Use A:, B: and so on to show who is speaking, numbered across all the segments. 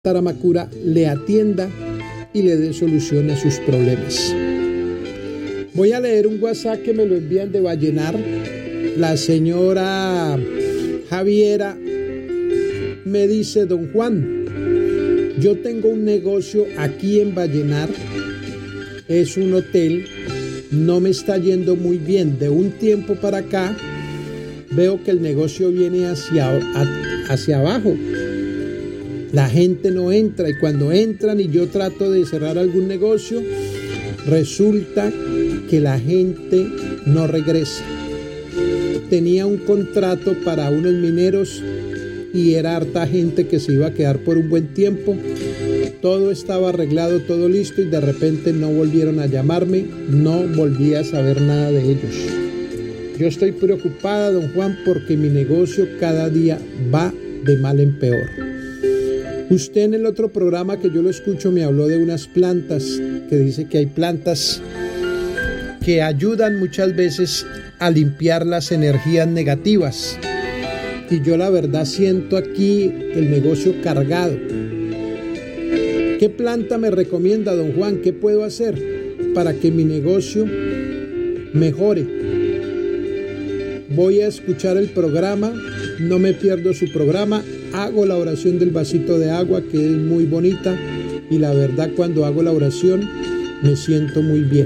A: Taramacura le atienda y le dé solución a sus problemas. Voy a leer un WhatsApp que me lo envían de Vallenar. La señora Javiera me dice: don Juan, yo tengo un negocio aquí en Vallenar, es un hotel, no me está yendo muy bien. De un tiempo para acá veo que el negocio viene hacia abajo. La gente no entra, y cuando entran y yo trato de cerrar algún negocio, resulta que la gente no regresa. Tenía un contrato para unos mineros y era harta gente que se iba a quedar por un buen tiempo. Todo estaba arreglado, todo listo, y de repente no volvieron a llamarme, no volví a saber nada de ellos. Yo estoy preocupada, don Juan, porque mi negocio cada día va de mal en peor. Usted en el otro programa que yo lo escucho me habló de unas plantas, que dice que hay plantas que ayudan muchas veces a limpiar las energías negativas. Y yo la verdad siento aquí el negocio cargado. ¿Qué planta me recomienda, don Juan? ¿Qué puedo hacer para que mi negocio mejore? Voy a escuchar el programa, no me pierdo su programa. Hago la oración del vasito de agua, que es muy bonita, y la verdad cuando hago la oración me siento muy bien.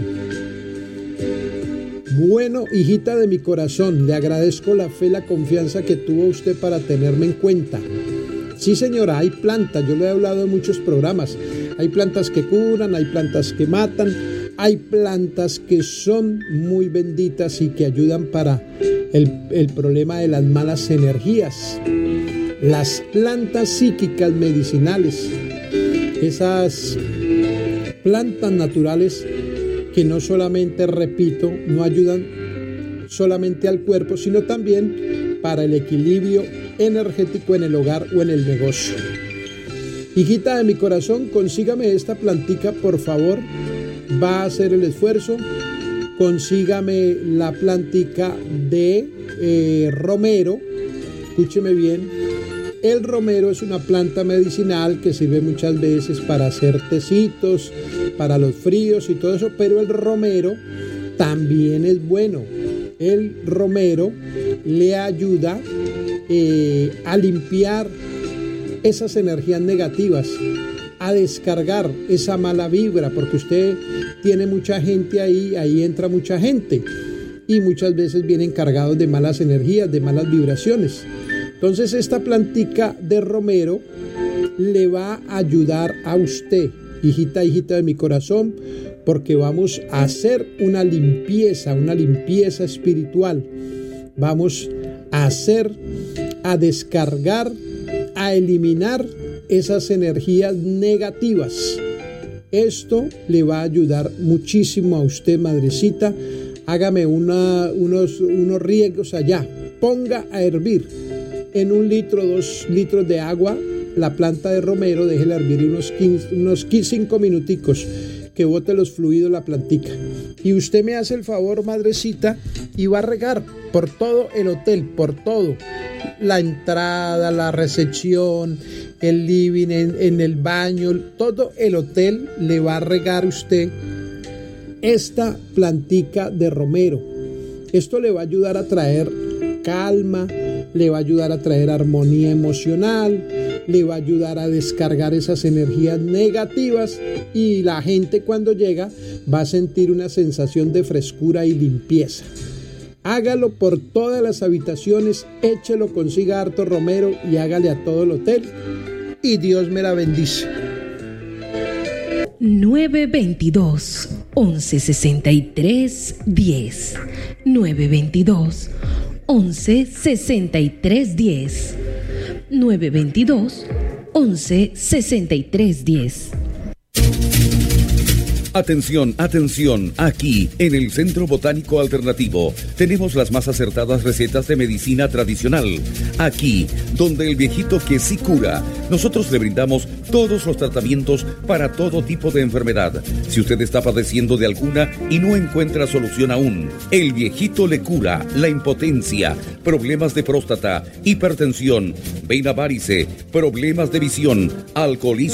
A: Bueno, hijita de mi corazón, le agradezco la fe, la confianza que tuvo usted para tenerme en cuenta. Sí, señora, hay plantas, yo le he hablado en muchos programas. Hay plantas que curan, hay plantas que matan, hay plantas que son muy benditas y que ayudan para el problema de las malas energías. Las plantas psíquicas medicinales, esas plantas naturales que no solamente, repito, no ayudan solamente al cuerpo, sino también para el equilibrio energético en el hogar o en el negocio. Hijita de mi corazón, consígame esta plantica, por favor. Va a hacer el esfuerzo. Consígame la plantica de romero. Escúcheme bien. El romero es una planta medicinal que sirve muchas veces para hacer tecitos, para los fríos y todo eso, pero el romero también es bueno. El romero le ayuda a limpiar esas energías negativas, a descargar esa mala vibra, porque usted tiene mucha gente ahí entra mucha gente y muchas veces vienen cargados de malas energías, de malas vibraciones. Entonces esta plantica de romero le va a ayudar a usted, hijita de mi corazón, porque vamos a hacer una limpieza espiritual. Vamos a descargar, a eliminar esas energías negativas. Esto le va a ayudar muchísimo a usted, madrecita. Hágame unos riegos allá. Ponga a hervir en 1 litro, 2 litros de agua la planta de romero, déjela hervir unos 5 minuticos, que bote los fluidos la plantica. Y usted me hace el favor, madrecita, y va a regar por todo el hotel, por todo. La entrada, la recepción, el living, en el baño, todo el hotel le va a regar usted esta plantica de romero. Esto le va a ayudar a traer calma, le va a ayudar a traer armonía emocional, le va a ayudar a descargar esas energías negativas, y la gente cuando llega va a sentir una sensación de frescura y limpieza. Hágalo por todas las habitaciones, échelo, consiga harto romero y hágale a todo el hotel, y Dios me la bendice.
B: 922 1163 10 922 1163 10 922 1163 10.
C: Atención, atención, aquí en el Centro Botánico Alternativo tenemos las más acertadas recetas de medicina tradicional. Aquí, donde el viejito que sí cura, nosotros le brindamos todos los tratamientos para todo tipo de enfermedad. Si usted está padeciendo de alguna y no encuentra solución aún, el viejito le cura la impotencia, problemas de próstata, hipertensión, vena varice, problemas de visión, alcoholismo